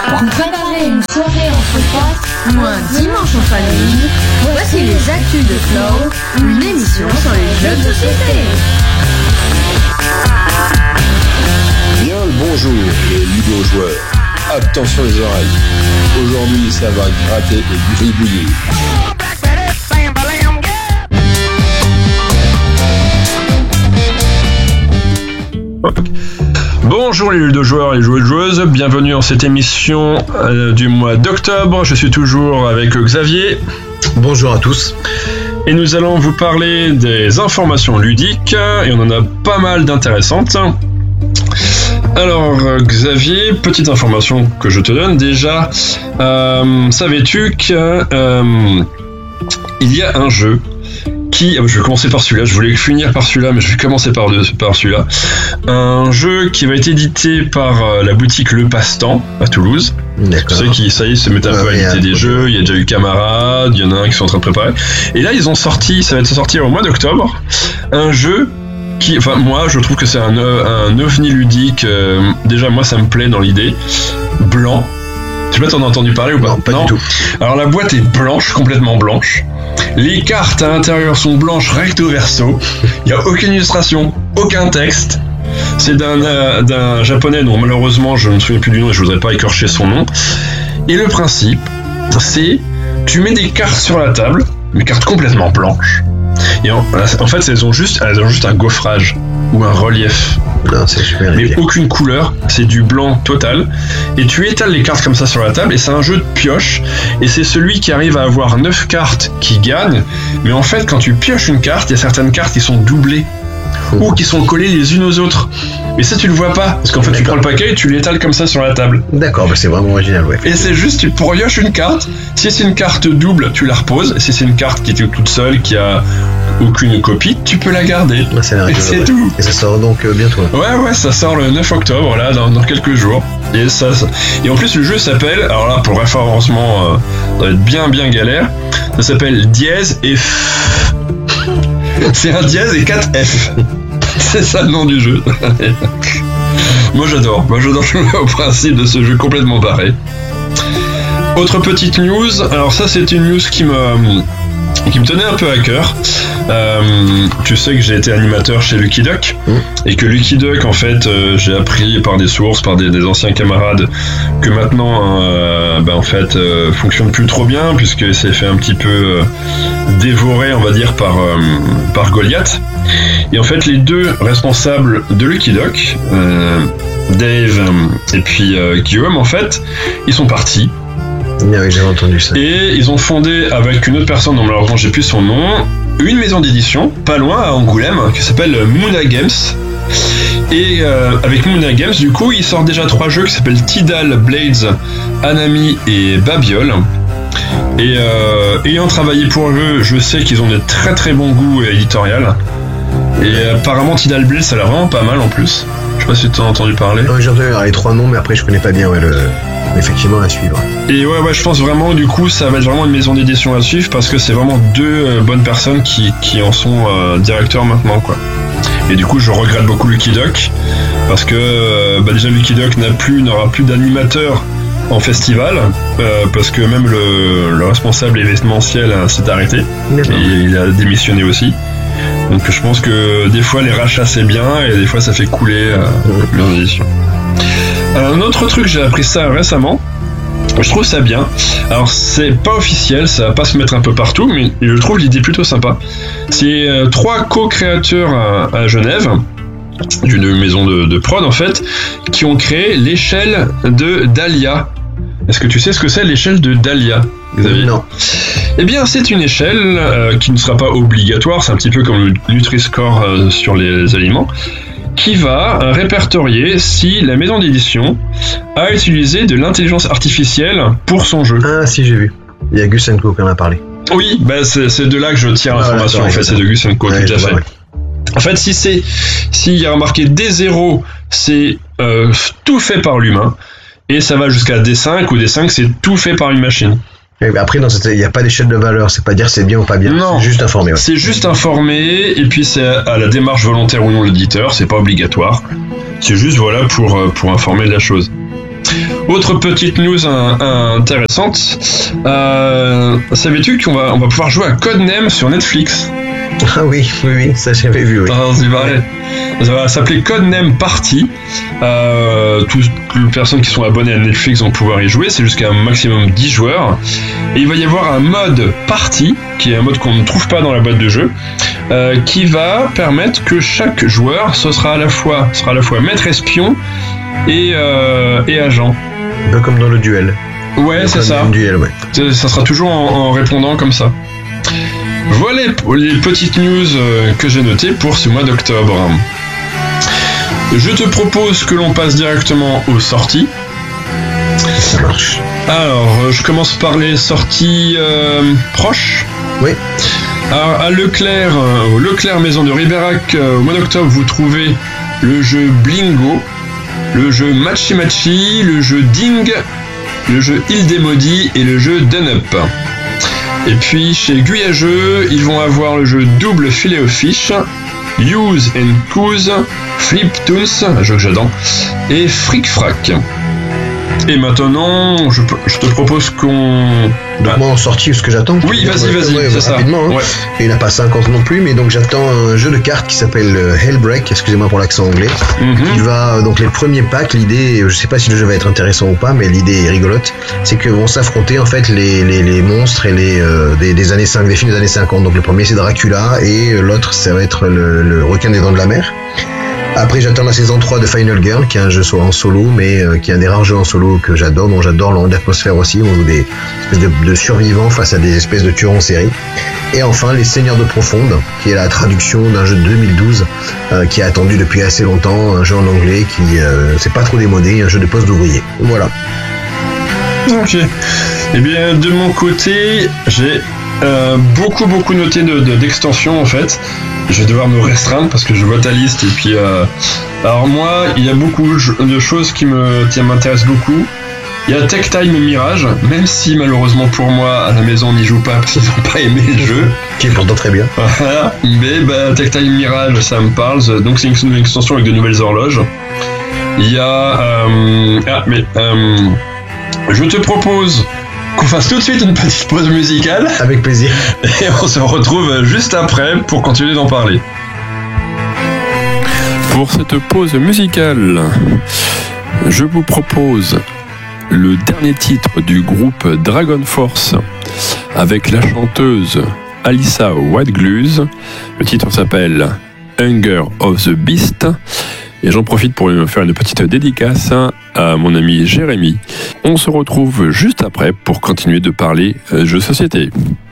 Pour préparer une soirée entre potes ou un dimanche en famille, voici les actus de Flow, une émission sur les jeux de société. Bien le bonjour les ludo-joueurs. Attention les oreilles. Aujourd'hui ça va gratter et gribouiller. Bonjour les ludo-joueurs et joueuses, bienvenue dans cette émission du mois d'octobre. Je suis toujours avec Xavier. Bonjour à tous. Et nous allons vous parler des informations ludiques, et on en a pas mal d'intéressantes. Alors Xavier, petite information que je te donne déjà, savais-tu qu'il y a un jeu je vais commencer par celui-là, je voulais finir par celui-là, mais je vais commencer par celui-là. Un jeu qui va être édité par la boutique Le Passe-Temps à Toulouse. D'accord. Tu sais qui, ça y est, se mettent un peu à éditer des jeux. Il y a déjà eu Camarades, il y en a un qui sont en train de préparer. Et là, ils ont sorti, ça va être sorti au mois d'octobre, un jeu qui, enfin, moi, je trouve que c'est un ovni ludique. Déjà, moi, ça me plaît dans l'idée. Blanc. Tu sais pas, t'en as entendu parler ou pas? Non, pas du tout. Alors, la boîte est blanche, complètement blanche. Les cartes à l'intérieur sont blanches recto verso. Il n'y a aucune illustration, aucun texte. C'est d'un japonais dont malheureusement je ne me souviens plus du nom et je voudrais pas écorcher son nom. Et le principe, c'est tu mets des cartes sur la table, des cartes complètement blanches. Et en fait, elles ont juste un gaufrage ou un relief. Non, c'est super. Mais aucune couleur, c'est du blanc total. Et tu étales les cartes comme ça sur la table, et c'est un jeu de pioche. Et c'est celui qui arrive à avoir 9 cartes qui gagne. Mais en fait, quand tu pioches une carte, il y a certaines cartes qui sont doublées ou qui sont collées les unes aux autres. Et ça, tu le vois pas, parce qu'en fait, tu prends le paquet et tu l'étales comme ça sur la table. D'accord, bah c'est vraiment original, ouais. Et c'est juste, tu pioches une carte. Si c'est une carte double, tu la reposes. Et si c'est une carte qui est toute seule, qui a aucune copie, tu peux la garder. Bah, c'est et tout. Et ça sort donc bientôt. Ouais, ça sort le 9 octobre, là, dans quelques jours. Et en plus, le jeu s'appelle, alors là, pour le référencement, ça va être bien galère. Ça s'appelle Dièse et F. C'est un dièse et 4 F. C'est ça le nom du jeu. Moi j'adore jouer au principe de ce jeu complètement barré. Autre petite news, alors ça c'est une news qui me tenait un peu à cœur. Tu sais que j'ai été animateur chez Lucky Duck, et que Lucky Duck, en fait, j'ai appris par des sources, par des anciens camarades, que maintenant, en fait, fonctionne plus trop bien, puisque c'est fait un petit peu dévorer, on va dire, par Goliath. Et en fait, les deux responsables de Lucky Duck, Dave et puis Guillaume, en fait, ils sont partis. Oui, j'ai entendu ça. Et ils ont fondé avec une autre personne dont malheureusement j'ai plus son nom, une maison d'édition pas loin à Angoulême qui s'appelle Moona Games. Et avec Moona Games, du coup, ils sortent déjà 3 jeux qui s'appellent Tidal, Blades, Anami et Babiole. Et ayant travaillé pour eux, je sais qu'ils ont de très très bons goûts éditorial. Et apparemment Tidal Blades, ça a l'air vraiment pas mal en plus. Je sais pas si tu en as entendu parler. Non, j'ai entendu les 3 noms, mais après je connais pas bien effectivement à suivre. Et ouais, je pense vraiment, du coup, ça va être vraiment une maison d'édition à suivre, parce que c'est vraiment 2 bonnes personnes qui en sont directeurs maintenant, quoi. Et du coup, je regrette beaucoup Lucky Duck, parce que déjà Lucky Duck n'aura plus d'animateur en festival, parce que même le responsable événementiel s'est arrêté, et il a démissionné aussi. Donc je pense que des fois les rachats c'est bien, et des fois ça fait couler leur édition. Un autre truc, j'ai appris ça récemment, je trouve ça bien. Alors c'est pas officiel, ça va pas se mettre un peu partout, mais je trouve l'idée plutôt sympa. C'est 3 co-créateurs à Genève, d'une maison de prod en fait, qui ont créé l'échelle de Dahlia. Est-ce que tu sais ce que c'est l'échelle de Dahlia, Xavier? Non. Eh bien, c'est une échelle qui ne sera pas obligatoire, c'est un petit peu comme le Nutri-Score sur les aliments, qui va répertorier si la maison d'édition a utilisé de l'intelligence artificielle pour son jeu. Ah si, j'ai vu. Il y a Gus & Co qui en a parlé. Oui, c'est de là que je tire l'information, en fait, c'est de Gus & Co, tout à fait. En fait, s'il y a remarqué D0, c'est tout fait par l'humain, et ça va jusqu'à D5, où D5 c'est tout fait par une machine. Et après, il n'y a pas d'échelle de valeur, c'est pas dire c'est bien ou pas bien, non, c'est juste informé. Ouais. C'est juste informé, et puis c'est à la démarche volontaire ou non de l'éditeur, c'est pas obligatoire. C'est juste pour informer de la chose. Autre petite news intéressante. Savais-tu qu'on va pouvoir jouer à Codename sur Netflix? Ah oui, ça j'avais vu, oui. Ça va s'appeler Codename Party. Toutes les personnes qui sont abonnées à Netflix vont pouvoir y jouer. C'est jusqu'à un maximum 10 joueurs. Et il va y avoir un mode Party, qui est un mode qu'on ne trouve pas dans la boîte de jeu, qui va permettre que chaque joueur, sera à la fois maître espion et agent. Un peu comme dans le duel. Ouais, c'est ça. Duel, ouais. Ça sera toujours en répondant comme ça. Voilà les petites news que j'ai notées pour ce mois d'octobre. Je te propose que l'on passe directement aux sorties. Ça marche. Alors, je commence par les sorties proches. Oui. Alors, à Leclerc, au Leclerc Maison de Ribérac, au mois d'octobre, vous trouvez le jeu Blingo, le jeu Machi Machi, le jeu Ding, le jeu Île des Maudits et le jeu Dun Up. Et puis chez Guyageux, ils vont avoir le jeu Double Filet au Fish, Use and Couse, Flip Toons, un jeu que j'adore, et Fric Frac. Et maintenant, je te propose qu'on... Donc moi en sortie, ce que j'attends... Oui, vas-y, c'est ça. Rapidement, hein. Ouais. Et il n'a pas 50 non plus, mais donc j'attends un jeu de cartes qui s'appelle Hellbreak, excusez-moi pour l'accent anglais, qui va... Donc les premiers packs, l'idée, je sais pas si le jeu va être intéressant ou pas, mais l'idée est rigolote, c'est que vont s'affronter en fait les monstres et des années 5, des films des années 50. Donc le premier c'est Dracula et l'autre ça va être le requin des dents de la mer. Après, j'attends la saison 3 de Final Girl, qui est un jeu en solo, mais qui est un des rares jeux en solo que j'adore, dont j'adore l'atmosphère aussi. On joue des espèces de survivants face à des espèces de tueurs en série. Et enfin, Les Seigneurs de Profonde, qui est la traduction d'un jeu de 2012, qui est attendu depuis assez longtemps, un jeu en anglais qui c'est pas trop démodé, un jeu de poste d'ouvrier. Voilà. Ok. Eh bien, de mon côté, j'ai beaucoup noté d'extensions en fait. Je vais devoir me restreindre parce que je vois ta liste et puis alors moi il y a beaucoup de choses qui m'intéressent beaucoup. Il y a Tech Time Mirage, même si malheureusement pour moi à la maison on n'y joue pas parce qu'ils n'ont pas aimé le jeu. Qui est pourtant très bien. Mais Tech Time Mirage ça me parle, donc c'est une extension avec de nouvelles horloges. Il y a je te propose qu'on fasse tout de suite une petite pause musicale. Avec plaisir. Et on se retrouve juste après pour continuer d'en parler. Pour cette pause musicale, je vous propose le dernier titre du groupe Dragon Force avec la chanteuse Alyssa Whiteglues. Le titre s'appelle Hunger of the Beast. Et j'en profite pour faire une petite dédicace à mon ami Jérémy. On se retrouve juste après pour continuer de parler jeux de société.